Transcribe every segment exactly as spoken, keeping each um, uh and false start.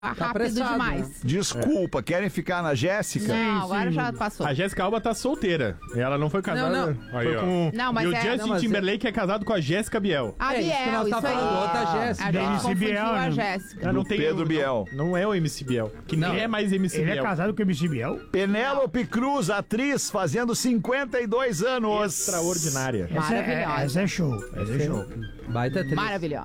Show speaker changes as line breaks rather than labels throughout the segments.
Tá
rápido
apressado,
demais.
né?
Desculpa, querem ficar na Jéssica?
Não, agora
sim.
já passou.
A Jéssica Alba tá solteira. Ela não foi casada.
Não, não.
Foi
Aí, ó.
com...
Não, mas
e o
é-
Justin
não, mas
Timberlake é casado com a Jéssica Biel.
A
É, isso que
Biel,
nós
isso,
tá
aí.
falando, outra Jéssica.
A gente
M C
confundiu
Biel,
a
né?
Jéssica.
Não
Do
tem
Pedro
o-
Biel.
Não, não é o M C Biel. Que nem é mais M C
Ele é
Biel.
casado com o M C Biel?
Penélope Cruz, atriz, fazendo cinquenta e dois anos.
Extraordinária.
Essa é,
Maravilhosa.
essa é show. Essa é show.
Baita atriz.
Maravilhosa.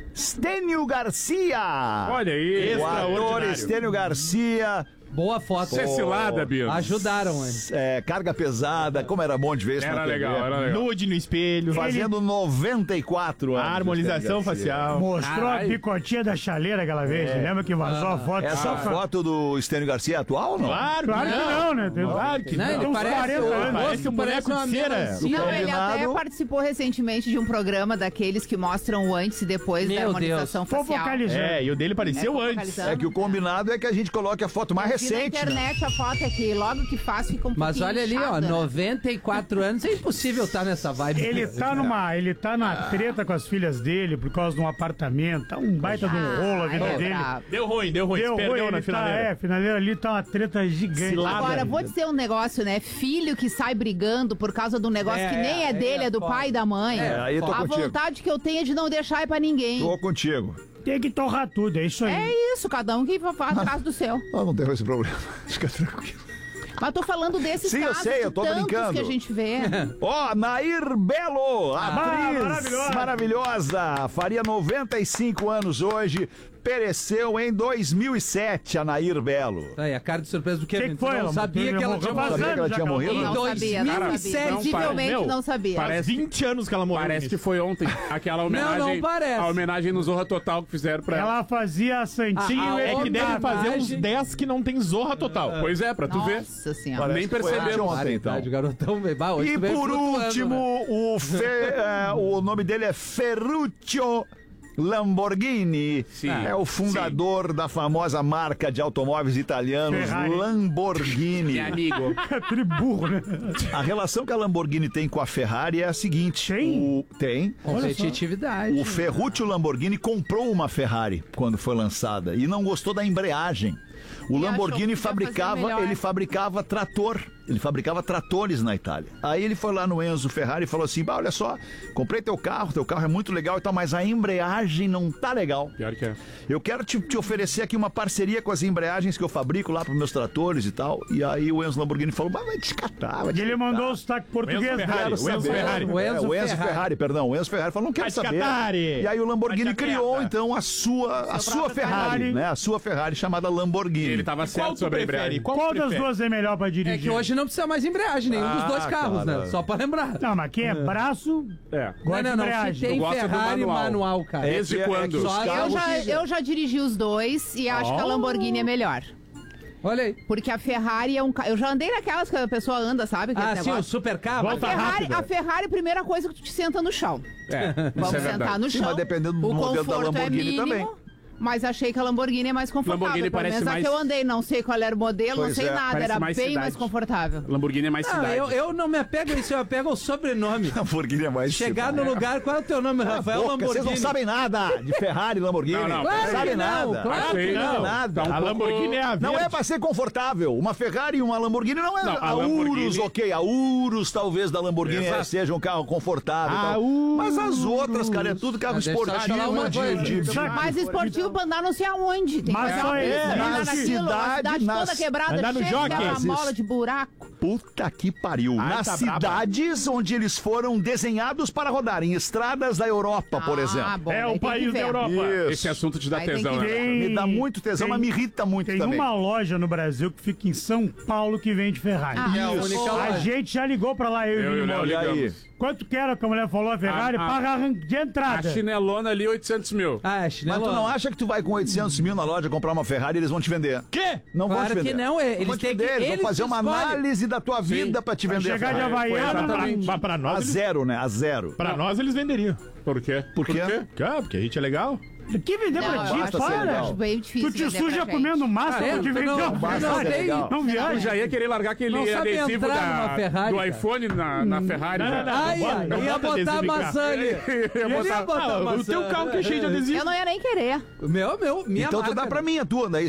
Stênio Garcia.
Olha aí.
O ator
Extraordinário.
Stênio Garcia.
Boa foto.
é
Pô.
Cecilada, Bia.
Ajudaram, hein?
É, carga pesada, como era bom de ver isso
Era
na T V.
legal, era legal.
Nude no espelho.
Fazendo noventa e quatro anos.
A harmonização
Stênio Garcia.
facial.
Mostrou
Caralho.
a picotinha da chaleira aquela vez. Você lembra que vazou a foto?
Essa
só pra-
foto do Stênio Garcia é atual ou não?
Claro,
Claro que não, né? Tem-
Claro que
Não,
não.
ele
uns
parece,
quarenta
o
anos.
Parece um boneco
uma
de cera.
melancia.
Não, ele até
combinado.
participou recentemente de um programa daqueles que mostram o antes e depois da
Meu
harmonização
Tô
facial.
focalizando.
É, e o dele pareceu
É,
antes.
focalizando.
É que o combinado é que a gente coloque a foto mais
Eu vi
recente.
na
né?
internet a foto aqui, logo que faz fica um
Mas
pouquinho
olha ali, ó,
inchado, né?
noventa e quatro anos, é impossível estar nessa vibe.
Ele tá numa, ele tá na treta com as filhas dele por causa de um apartamento, tá um baita de um rolo a vida
Ah, é
dele.
brabo.
Deu ruim, deu ruim.
Deu
Se perdeu
ruim,
na
ele tá,
finaleira.
é, finaleira ali tá uma treta gigante.
Cilada.
Agora, vou dizer um negócio, né? Filho que sai brigando por causa de um negócio
É,
que nem é
aí
dele,
é
é do
foda.
pai e da mãe.
É,
aí eu tô
a
contigo.
vontade que eu tenho é de não deixar ir pra ninguém.
Tô contigo.
Tem que torrar tudo, é isso aí.
É isso, cada um que vai atrás do seu.
Ah, não tem esse problema. Fica tranquilo.
Mas tô falando desses
Sim, eu
casos
sei, eu
de
tô
tantos
brincando.
que a gente vê.
Ó, Nair Belo, atriz
maravilhosa.
maravilhosa. Faria noventa e cinco anos hoje. Pereceu em dois mil e sete, a Nair Belo.
Aí, a cara de surpresa do
Que
Kevin.
que foi,
Tu não
ela?
sabia que ela
Morreu
tinha
faz
Sabia que ela
anos,
tinha
já
morrido?
acabou.
Não
dois
sabia,
mil e
não
sete.
sabia. Visivelmente
Meu,
não sabia.
parece-
vinte anos que ela morreu.
Parece que
nisso.
foi ontem. Aquela homenagem.
Não, não parece.
A homenagem no Zorra Total que fizeram pra ela.
Ela fazia santinho
Ah,
e
É que deve
homenagem-
fazer uns dez que não tem zorra total.
Pois é, pra tu ver.
Nossa senhora.
Parece
Nem
que foi
percebemos.
ontem, então.
O garotão veio. Bah, hoje
E
tu veio
por
flutuando,
último,
né?
o, Fe- é, o nome dele é Ferruccio Lamborghini.
Sim.
É o fundador da famosa marca de automóveis italianos
Ferrari.
Lamborghini.
Meu amigo.
É triburro, né?
A relação que a Lamborghini tem com a Ferrari é a seguinte.
Tem?
O, tem.
Competitividade.
O Ferruccio Lamborghini comprou uma Ferrari quando foi lançada e não gostou da embreagem. O
E
Lamborghini
achou que podia fazer
fabricava,
melhor.
ele fabricava trator, ele fabricava tratores na Itália. Aí ele foi lá no Enzo Ferrari e falou assim: "Bah, olha só, comprei teu carro, teu carro é muito legal e tal, mas a embreagem não tá legal.
Pior que é.
Eu quero te, te oferecer aqui uma parceria com as embreagens que eu fabrico lá para meus tratores e tal." E aí o Enzo Lamborghini falou: "Mas vai descatar, vai
E ele
descatar."
mandou o sotaque português
Ferrari,
dela.
o Enzo
saber.
Ferrari.
O Enzo
É, o Enzo
Ferrari.
Ferrari. perdão. O Enzo Ferrari falou: "Não quero
Vai
saber."
descatare.
E aí o Lamborghini
Vai te
criou,
merda.
então, a sua, a sua Ferrari,
Ferrari.
né? A sua Ferrari chamada Lamborghini.
Ele tava
Qual
certo
tu
sobre a
prefere?
embreagem.
Qual,
Qual
tu
das
prefere?
duas é melhor pra dirigir?
É que hoje não precisa mais embreagem, nenhum dos
Ah,
dois carros,
cara.
né? Só pra lembrar.
Não, mas quem é braço,
É.
gosta
não,
de
não, não. Se
embreagem.
tem
Eu gosto do
Ferrari manual,
manual.
cara.
É
Desde
que- é
quando?
que os
Só-
Eu
carros-
já, eu já dirigi os dois e acho que a Lamborghini é melhor.
Olha aí.
Porque a Ferrari é um carro. Eu já andei naquelas que a pessoa anda, sabe? Aquele
Ah, sim, o
negócio.
super carro.
Volta
a Ferrari,
rápida.
a Ferrari, a primeira coisa que tu te senta no chão.
É,
Vamos
isso é
sentar
verdade.
no
Sim,
chão.
mas dependendo do
o
modelo da
conforto
Lamborghini
é mínimo,
também.
Mas achei que a Lamborghini é mais confortável.
Lamborghini
Pelo
parece
menos a
mais-
que eu andei, não sei qual era o modelo,
Pois
não sei
é,
nada.
parece
Era
mais
bem
cidade.
mais confortável.
Lamborghini é mais
Não,
cidade.
eu, eu não me apego a isso, eu apego ao sobrenome.
Lamborghini é mais
Chegar no
cidade.
lugar, qual é o teu nome? Rafael
Boca,
Lamborghini.
Vocês não sabem nada de Ferrari e Lamborghini.
Não, não,
não
claro
sabem
que não,
nada.
claro
Não
que
sabem
não.
nada.
Tá um
A
pouco-
Lamborghini é a
Não
verde.
é pra ser confortável. Uma Ferrari e uma Lamborghini não é.
Não, a
a
Lamborghini-
Urus, ok. A Urus, talvez, da Lamborghini
Exato.
seja um carro confortável. e
A
tal.
Urus.
Mas as outras, cara, é tudo carro
Ah, deixa eu só
esportivo.
falar uma
de-
coisa.
de- de-
Mas esportivo pra andar não sei aonde. Tem que
Mas
fazer
só
uma
é,
pista,
na
andar naquilo,
cidade,
a cidade
nas-
toda quebrada,
andar no
cheia
jockey.
de uma
Mas
mola
isso-
de buraco.
Puta que pariu.
Ai,
Nas
tá braba.
cidades onde eles foram desenhados para rodar, em estradas da Europa, por
Ah,
exemplo.
bom,
É
aí
o
tem que
país da
ver.
Europa.
Isso.
Esse assunto te dá
Aí tem
tesão,
que
né?
ver.
Tem-
Me dá muito tesão,
tem-
mas me irrita muito
Tem
também.
uma loja no Brasil que fica em São Paulo que vende Ferrari.
Ah,
É a
isso.
única
A
loja.
gente já ligou pra lá, eu,
Eu e
e
o
o
Léo
E aí?
ligamos.
Quanto que era que a mulher falou a Ferrari?
A- a-
Paga arran- de
A
entrada.
chinelona ali, oitocentos mil.
Ah, é
Mas
chinelo.
tu não acha que tu vai com oitocentos mil na loja comprar uma Ferrari e eles vão te vender?
Quê?
Não vão
Claro
te vender.
que não, é, eles
vão te
têm
vender,
que-
eles vão
eles
fazer uma
escolhem.
análise da tua vida pra te
Vai
vender a
chegar de
Ferrari.
Havaiana,
Exatamente. Mas pra
A
nós, eles,
zero, né? A zero.
pra nós eles venderiam.
Por quê?
Por quê?
Ah, porque a gente é legal.
Que vender
Não,
pra
eu
ti,
acho,
ser
para.
legal.
acho bem
Tu
difícil.
te
vender
suja
pra gente.
comendo massa
Ah, é?
pra te
Tu
vender
não-
uma
basta
não
ser
tem-
legal.
Não
Eu
viaja.
já ia querer largar aquele
Não sabe
adesivo
entrar
da-
numa Ferrari,
do
cara.
iPhone na, na Ferrari.
Não,
já.
não, não.
Ai,
bota-
ai,
não
ia
bota
botar
adesivo
a
em
maçã
carro.
ali.
Ia
Ele ia
botar-
botar a
Ah, o
maçã.
teu carro que é cheio de adesivo.
Eu não ia nem querer.
O meu, meu, minha
Então tu
marca.
dá pra mim a tua, daí